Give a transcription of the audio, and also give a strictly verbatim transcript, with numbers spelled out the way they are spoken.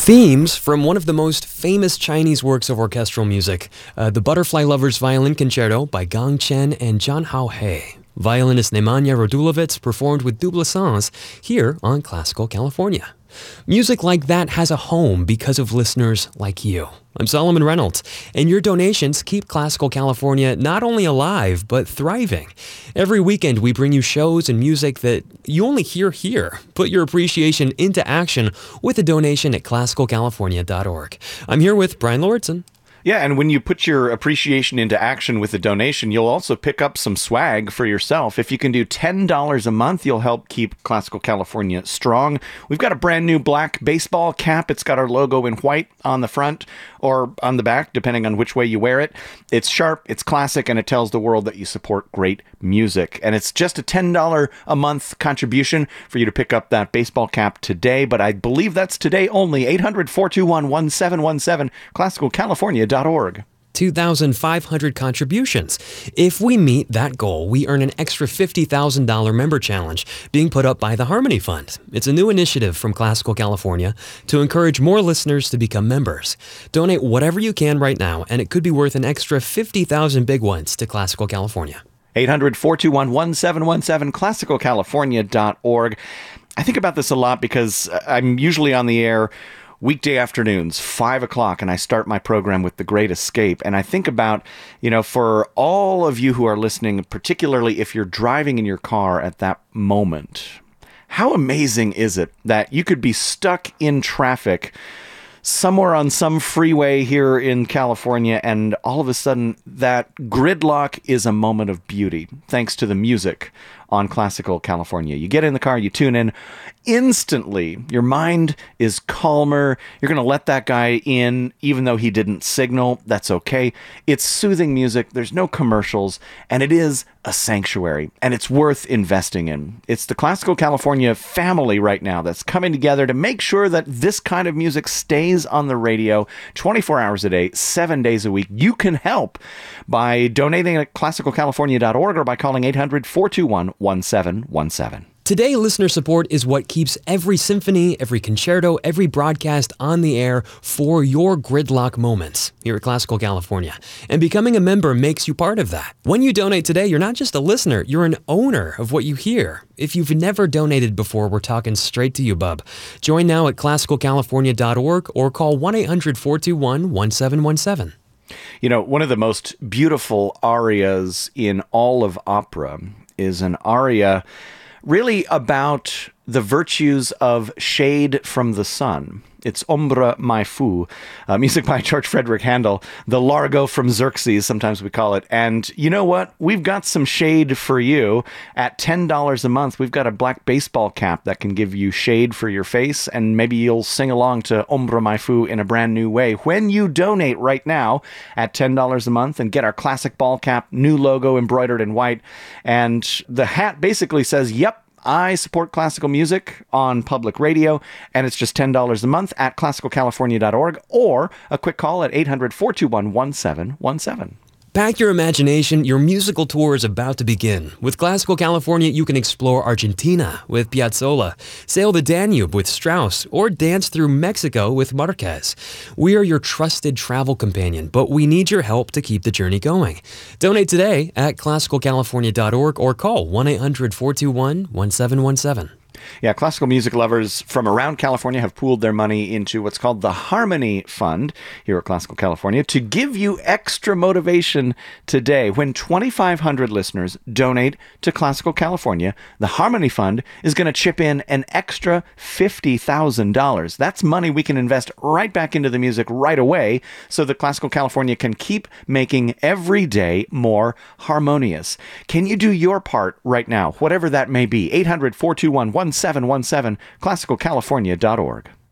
Themes from one of the most famous Chinese works of orchestral music, uh, the Butterfly Lovers Violin Concerto by Gang Chen and Zhang Haohe. Violinist Nemanja Radulovic performed with Double Sens here on Classical California. Music like that has a home because of listeners like you. I'm Solomon Reynolds, and your donations keep Classical California not only alive, but thriving. Every weekend, we bring you shows and music that you only hear here. Put your appreciation into action with a donation at classical california dot org. I'm here with Brian Lordson. Yeah, and when you put your appreciation into action with a donation, you'll also pick up some swag for yourself. If you can do ten dollars a month, you'll help keep Classical California strong. We've got a brand new black baseball cap. It's got our logo in white on the front or on the back, depending on which way you wear it. It's sharp, it's classic, and it tells the world that you support great music. And it's just a ten dollars a month contribution for you to pick up that baseball cap today. But I believe that's today only. eight hundred, four two one, one seven one seven, classical california dot org. two thousand five hundred contributions. If we meet that goal, we earn an extra fifty thousand dollars member challenge being put up by the Harmony Fund. It's a new initiative from Classical California to encourage more listeners to become members. Donate whatever you can right now, and it could be worth an extra fifty thousand big ones to Classical California. eight hundred, four two one, one seven one seven, classical california dot org. I think about this a lot because I'm usually on the air weekday afternoons, five o'clock, and I start my program with The Great Escape. And I think about, you know, for all of you who are listening, particularly if you're driving in your car at that moment, how amazing is it that you could be stuck in traffic somewhere on some freeway here in California, and all of a sudden that gridlock is a moment of beauty, thanks to the music on Classical California. You get in the car, you tune in, instantly your mind is calmer. You're going to let that guy in, even though he didn't signal. That's okay. It's soothing music. There's no commercials, and it is a sanctuary, and it's worth investing in. It's the Classical California family right now that's coming together to make sure that this kind of music stays on the radio twenty-four hours a day, seven days a week. You can help by donating at classical california dot org or by calling eight hundred, four two one, one seven one seven. Today, listener support is what keeps every symphony, every concerto, every broadcast on the air for your gridlock moments here at Classical California. And becoming a member makes you part of that. When you donate today, you're not just a listener, you're an owner of what you hear. If you've never donated before, we're talking straight to you, bub. Join now at classical california dot org or call one eight hundred, four two one, one seven one seven. You know, one of the most beautiful arias in all of opera is an aria really about the virtues of shade from the sun. It's Ombra mai fu, uh, music by George Frederick Handel, the Largo from Xerxes, sometimes we call it. And you know what? We've got some shade for you. At ten dollars a month, we've got a black baseball cap that can give you shade for your face, and maybe you'll sing along to Ombra mai fu in a brand new way when you donate right now at ten dollars a month and get our classic ball cap, new logo embroidered in white. And the hat basically says, yep, I support classical music on public radio, and it's just ten dollars a month at classical california dot org or a quick call at eight hundred, four two one, one seven one seven. Pack your imagination, your musical tour is about to begin. With Classical California, you can explore Argentina with Piazzolla, sail the Danube with Strauss, or dance through Mexico with Marquez. We are your trusted travel companion, but we need your help to keep the journey going. Donate today at classical california dot org or call one eight hundred, four two one, one seven one seven. Yeah, classical music lovers from around California have pooled their money into what's called the Harmony Fund here at Classical California to give you extra motivation today. When twenty-five hundred listeners donate to Classical California, the Harmony Fund is going to chip in an extra fifty thousand dollars. That's money we can invest right back into the music right away so that Classical California can keep making every day more harmonious. Can you do your part right now, whatever that may be? eight hundred, four two one, one seven one seven, classical california dot org.